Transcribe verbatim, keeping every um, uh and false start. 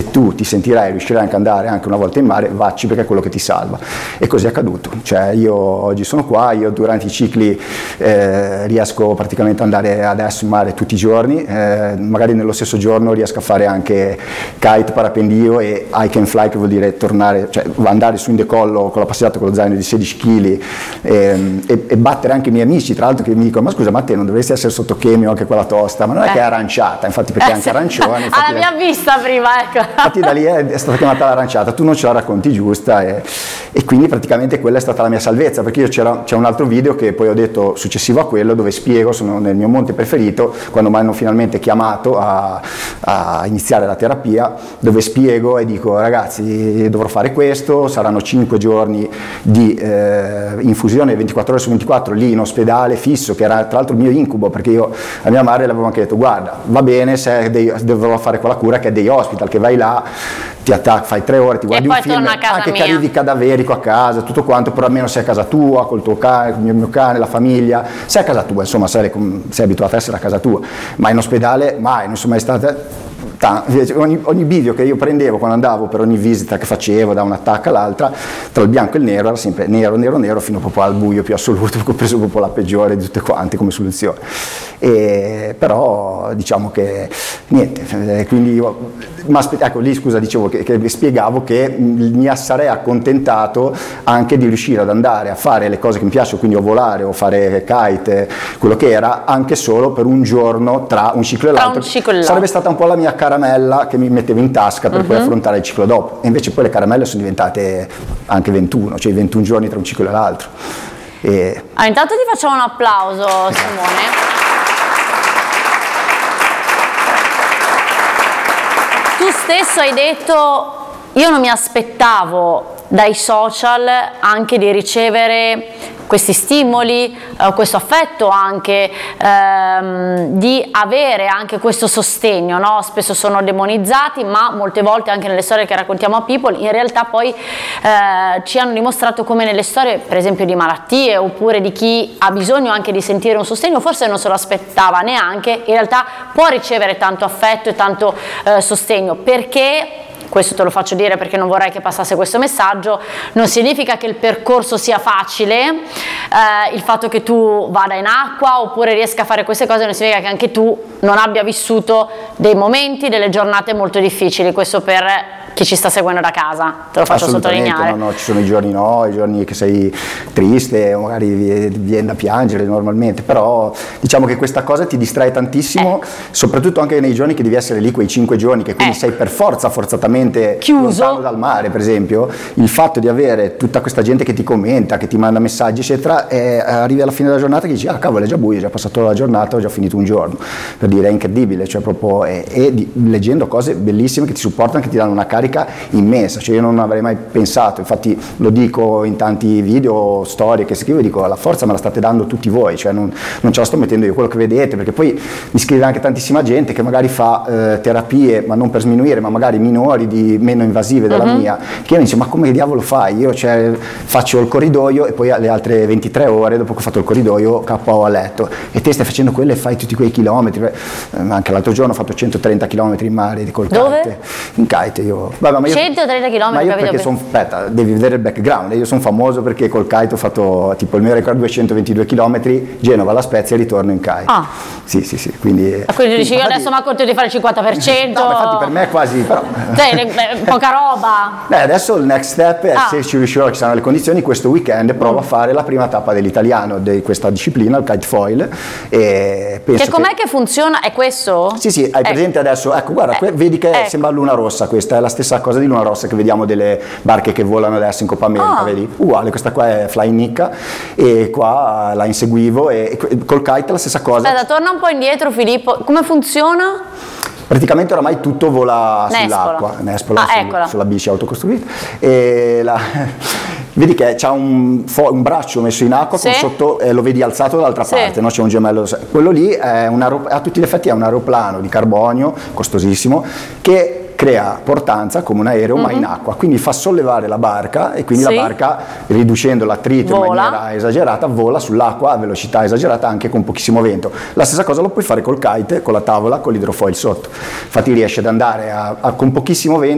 se tu ti sentirai, riuscirai anche ad andare anche una volta in mare, vacci, perché è quello che ti salva. E così è accaduto. Cioè io oggi sono qua, io durante i cicli eh, riesco praticamente ad andare adesso in mare tutti i giorni, eh, magari nello stesso giorno riesco a fare anche kite, parapendio e hike and fly, che vuol dire tornare, cioè andare su in decollo con la passeggiata con lo zaino di sedici chili e, e, e battere anche i miei amici, tra l'altro, che mi dicono: ma scusa, ma te non dovresti essere sotto chemio anche quella tosta? Ma non è eh. che è aranciata, infatti, perché è anche arancione. Ah, l'abbiamo vista prima, ecco. Infatti da lì è, è stata chiamata l'aranciata, tu non ce la racconti giusta, e, e quindi praticamente quella è stata la mia salvezza, perché io c'era, c'è un altro video che poi ho detto successivo a quello, dove spiego, sono nel mio monte preferito, quando mi hanno finalmente chiamato a, a iniziare la terapia, dove spiego e dico: ragazzi, dovrò fare questo, saranno cinque giorni di eh, infusione ventiquattro ore su ventiquattro lì in ospedale fisso, che era tra l'altro il mio incubo, perché io a mia madre le avevo anche detto: guarda, va bene se dei, dovrò fare quella cura che è day hospital, che vai là, ti attacchi, fai tre ore, ti guardi un film, anche che arrivi cadaverico a casa, tutto quanto, però almeno sei a casa tua, col tuo cane, con il mio cane, la famiglia, sei a casa tua, insomma, sei, sei abituato a essere a casa tua, ma in ospedale mai, non sono mai stata. Ogni, ogni video che io prendevo quando andavo, per ogni visita che facevo da un'attacca all'altra, tra il bianco e il nero era sempre nero, nero, nero, fino proprio al buio più assoluto, perché ho preso proprio la peggiore di tutte quante come soluzione. E, però diciamo che niente, quindi io, ma ecco lì scusa, dicevo che, che spiegavo che mi sarei accontentato anche di riuscire ad andare a fare le cose che mi piacciono, quindi o volare o fare kite, quello che era, anche solo per un giorno tra un ciclo e l'altro. Sarebbe stata un po' la mia caramella che mi mettevo in tasca per uh-huh. poi affrontare il ciclo dopo, e invece poi le caramelle sono diventate anche ventuno, cioè ventuno giorni tra un ciclo e l'altro. E... Ah, intanto ti facciamo un applauso, Simone. Tu stesso hai detto: io non mi aspettavo dai social anche di ricevere questi stimoli, eh, questo affetto, anche ehm, di avere anche questo sostegno, no? Spesso sono demonizzati, ma molte volte anche nelle storie che raccontiamo a People in realtà poi eh, ci hanno dimostrato come nelle storie per esempio di malattie, oppure di chi ha bisogno anche di sentire un sostegno, forse non se lo aspettava neanche, in realtà può ricevere tanto affetto e tanto eh, sostegno, perché questo te lo faccio dire perché non vorrei che passasse questo messaggio, non significa che il percorso sia facile, eh, il fatto che tu vada in acqua oppure riesca a fare queste cose non significa che anche tu non abbia vissuto dei momenti, delle giornate molto difficili, questo per chi ci sta seguendo da casa, te lo faccio sottolineare. No, no, ci sono i giorni no, i giorni che sei triste, magari viene da piangere normalmente, però diciamo che questa cosa ti distrae tantissimo, eh. soprattutto anche nei giorni che devi essere lì, quei cinque giorni che quindi eh. sei per forza, forzatamente chiuso lontano dal mare, per esempio, il fatto di avere tutta questa gente che ti commenta, che ti manda messaggi eccetera, e arrivi alla fine della giornata che dici: ah cavolo, è già buio, è già passato la giornata, ho già finito un giorno, per dire, è incredibile, cioè proprio, e, e di, leggendo cose bellissime che ti supportano, che ti danno una carica immensa, cioè io non avrei mai pensato, infatti lo dico in tanti video, storie che scrivo, dico: la forza me la state dando tutti voi, cioè non, non ce la sto mettendo io, quello che vedete, perché poi mi scrive anche tantissima gente che magari fa eh, terapie, ma non per sminuire, ma magari minori, di meno invasive della uh-huh. mia, che mi dice: ma come diavolo fai? Io cioè, faccio il corridoio e poi alle altre ventitré ore dopo che ho fatto il corridoio K O a letto, e te stai facendo quello e fai tutti quei chilometri, eh, anche l'altro giorno ho fatto centotrenta chilometri in mare col Dove? kite, in kite io. Vabbè, ma io, centotrenta chilometri, ma io perché sono, aspetta, devi vedere il background, io sono famoso perché col kite ho fatto tipo il mio record duecentoventidue chilometri, Genova alla Spezia e ritorno in kite. Ah. Sì, sì, sì, quindi... Ma quindi dici: io adesso mi accorgo di fare il cinquanta per cento? No, infatti per me è quasi, però... Cioè, poca roba. Beh, adesso il next step è, ah. se ci riuscirò, ci saranno le condizioni, questo weekend provo mm. a fare la prima tappa dell'italiano di questa disciplina, il kite foil, e penso che com'è che... che funziona? È questo? Sì, sì, hai presente eh. adesso, ecco, guarda, eh. vedi che ecco. sembra Luna Rossa, questa è la stessa cosa di Luna Rossa che vediamo delle barche che volano adesso in Coppa America, ah. vedi? Uguale, questa qua è Flying Nicca e qua la inseguivo, e col kite la stessa cosa. Aspetta, torna un po' indietro Filippo, come funziona? Praticamente oramai tutto vola sull'acqua, Nespola, ah, su, sulla bici autocostruita, e la, vedi che c'ha un, un braccio messo in acqua, sì. con sotto eh, lo vedi alzato dall'altra sì. parte, no? C'è un gemello, quello lì è un a tutti gli effetti è un aeroplano di carbonio costosissimo che crea portanza come un aereo mm-hmm. ma in acqua, quindi fa sollevare la barca e quindi sì. la barca, riducendo l'attrito in maniera esagerata, vola sull'acqua a velocità esagerata anche con pochissimo vento. La stessa cosa lo puoi fare col kite, con la tavola, con l'idrofoil sotto, infatti riesce ad andare a, a, con pochissimo vento